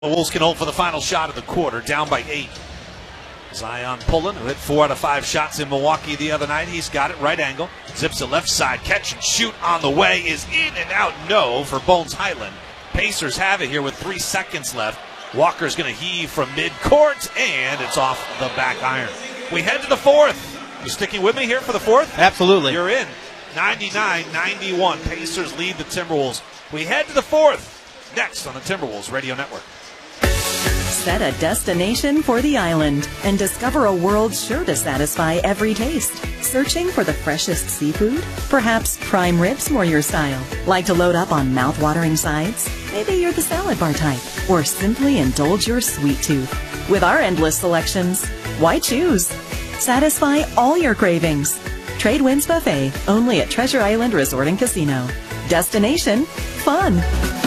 The Wolves can hold for the final shot of the quarter, down by 8. Zion Pullen, who hit 4 out of 5 shots in Milwaukee the other night. He's got it, right angle. Zips it left side, catch and shoot on the way is in and out, no, for Bones Hyland. Pacers have it here with 3 seconds left. Walker's going to heave from midcourt, and it's off the back iron. We head to the fourth. You sticking with me here for the fourth? Absolutely. You're in. 99-91. Pacers lead the Timberwolves. We head to the fourth. Next on the Timberwolves Radio Network. Set a destination for the island and discover a world sure to satisfy every taste. Searching for the freshest seafood? Perhaps prime ribs more your style. Like to load up on mouth-watering sides? Maybe you're the salad bar type. Or simply indulge your sweet tooth. With our endless selections, why choose? Satisfy all your cravings. Trade Winds Buffet, only at Treasure Island Resort and Casino. Destination, fun.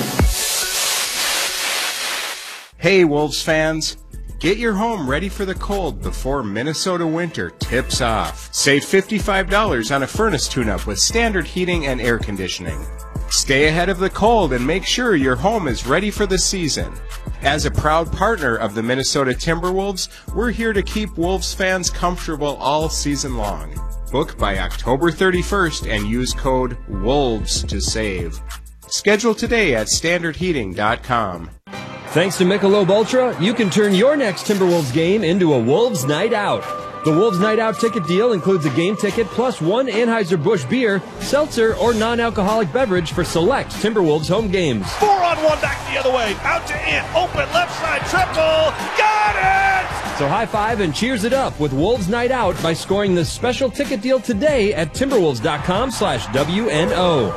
Hey, Wolves fans. Get your home ready for the cold before Minnesota winter tips off. Save $55 on a furnace tune-up with standard heating and air conditioning. Stay ahead of the cold and make sure your home is ready for the season. As a proud partner of the Minnesota Timberwolves, we're here to keep Wolves fans comfortable all season long. Book by October 31st and use code WOLVES to save. Schedule today at standardheating.com. Thanks to Michelob Ultra, you can turn your next Timberwolves game into a Wolves Night Out. The Wolves Night Out ticket deal includes a game ticket plus 1 Anheuser-Busch beer, seltzer, or non-alcoholic beverage for select Timberwolves home games. 4-on-1 back the other way. Out to Ant. Open left side triple. Got it! So high five and cheers it up with Wolves Night Out by scoring this special ticket deal today at Timberwolves.com/WNO.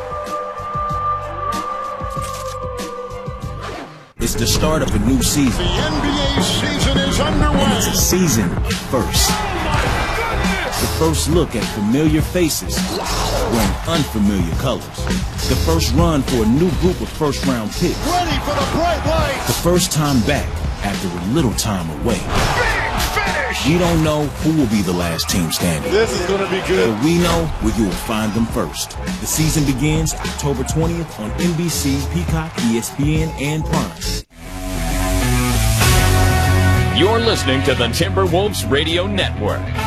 It's the start of a new season. The NBA season is underway. And it's a season first. The first look at familiar faces wearing unfamiliar colors. The first run for a new group of first-round picks. Ready for the bright lights. The first time back after a little time away. Big finish. We don't know who will be the last team standing. This is going to be good. But we know where you will find them first. The season begins October 20th on NBC, Peacock, ESPN, and Prime. You're listening to the Timberwolves Radio Network.